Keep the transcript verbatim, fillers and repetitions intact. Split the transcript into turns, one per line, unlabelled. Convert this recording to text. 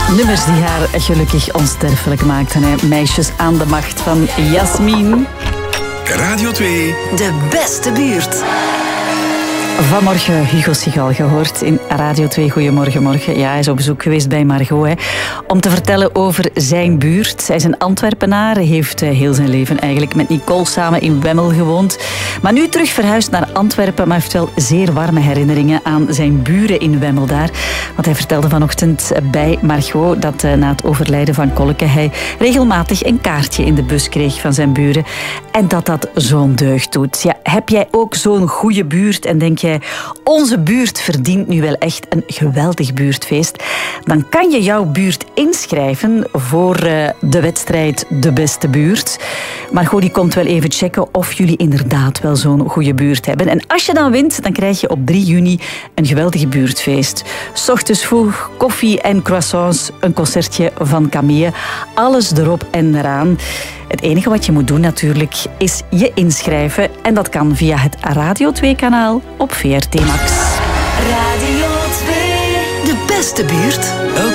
Nummers die haar gelukkig onsterfelijk maakten. Hè. Meisjes aan de macht van Jasmin.
Radio twee.
De beste buurt.
Vanmorgen Hugo Sigal gehoord in Radio twee. Goedemorgen, morgen. Ja, hij is op bezoek geweest bij Margot. Hè, om te vertellen over zijn buurt. Hij is een Antwerpenaar. Hij heeft heel zijn leven eigenlijk met Nicole samen in Wemmel gewoond. Maar nu terug verhuisd naar Antwerpen. Maar heeft wel zeer warme herinneringen aan zijn buren in Wemmel daar. Want hij vertelde vanochtend bij Margot dat na het overlijden van Kolke hij regelmatig een kaartje in de bus kreeg van zijn buren. En dat dat zo'n deugd doet. Ja, heb jij ook zo'n goede buurt en denk je onze buurt verdient nu wel echt een geweldig buurtfeest, dan kan je jouw buurt inschrijven voor uh, de wedstrijd De Beste Buurt. Margot die komt wel even checken of jullie inderdaad wel zo'n goede buurt hebben. En als je dan wint, dan krijg je op drie juni een geweldig buurtfeest. 's Ochtends vroeg, koffie en croissants, een concertje van Camille. Alles erop en eraan. Het enige wat je moet doen natuurlijk is je inschrijven. En dat kan via het Radio twee kanaal op V R T Max.
Radio twee. De beste buurt.